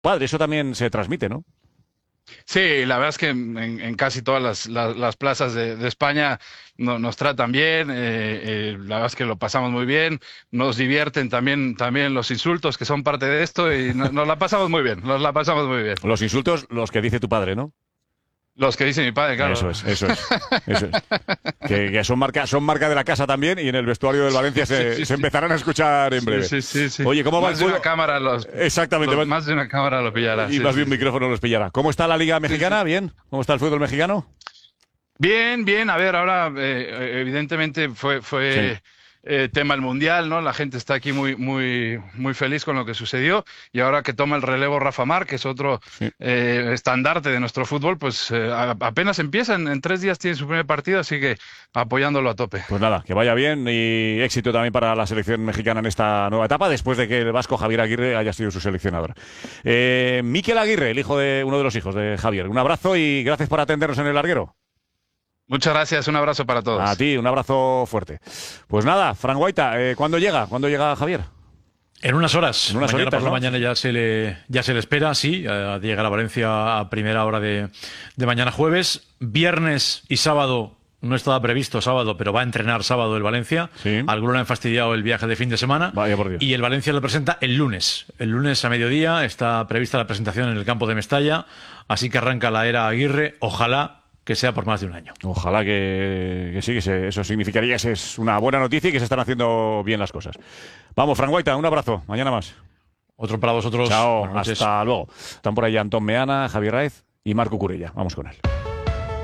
padre, eso también se transmite, ¿no? Sí, la verdad es que en casi todas las plazas de España nos tratan bien, la verdad es que lo pasamos muy bien, nos divierten también los insultos que son parte de esto y nos la pasamos muy bien, nos la pasamos muy bien. Los insultos, los que dice tu padre, ¿no? Los que dice mi padre, Eso claro. es, eso es, eso es. Que son marca de la casa también y en el vestuario del Valencia Sí, se, sí, se sí. empezarán a escuchar en Sí, breve. sí, sí, sí. Oye, ¿cómo va el Más de una fútbol? cámara Exactamente, más de una cámara lo pillará. y Sí, más de sí, un sí. micrófono los pillará. ¿Cómo está la Liga Sí, sí. Mexicana? ¿Bien? ¿Cómo está el fútbol mexicano? Bien, bien. A ver, ahora evidentemente fue Sí. tema el mundial, ¿no? La gente está aquí muy feliz con lo que sucedió y ahora que toma el relevo Rafa Mar, que es otro Sí. estandarte de nuestro fútbol, pues apenas empieza. En 3 días tiene su primer partido, así que apoyándolo a tope. Pues nada, que vaya bien y éxito también para la selección mexicana en esta nueva etapa, después de que el vasco Javier Aguirre haya sido su seleccionador. Mikel Aguirre, el hijo de uno de los hijos de Javier. Un abrazo y gracias por atendernos en el larguero. Muchas gracias, un abrazo para A todos. ti, un abrazo fuerte. Pues nada, Fran Guaita, ¿cuándo llega? ¿Cuándo llega Javier? En unas horas. En unas Mañana horitas, por la ¿no? mañana ya se le espera, sí. Llegará a Valencia a primera hora de mañana jueves. Viernes y sábado, no estaba previsto sábado, pero va a entrenar sábado el Valencia. Sí. Alguno le han fastidiado el viaje de fin de semana. Vaya por Dios. Y el Valencia lo presenta el lunes. El lunes a mediodía está prevista la presentación en el campo de Mestalla. Así que arranca la era Aguirre. Ojalá que sea por más de un año. Ojalá que sí, eso significaría que es una buena noticia y que se están haciendo bien las cosas. Vamos, Fran Guaita, un abrazo. Mañana más. Otro para vosotros. Chao, Buenas noches. hasta luego. Están por ahí Antón Meana, Javier Raez y Marco Curella. Vamos con él.